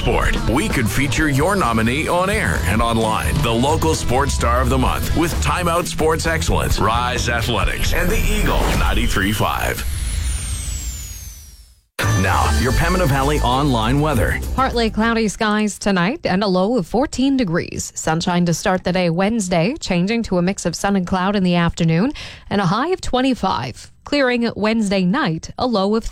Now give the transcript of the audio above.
sport, we could feature your nominee on air and online. The local sports star of the month with Time Out Sports Excellence, Rise Athletics, and the Eagle 93.5. Now, your Pembina Valley online weather. Partly cloudy skies tonight and a low of 14 degrees. Sunshine to start the day Wednesday, changing to a mix of sun and cloud in the afternoon and a high of 25. Clearing Wednesday night, a low of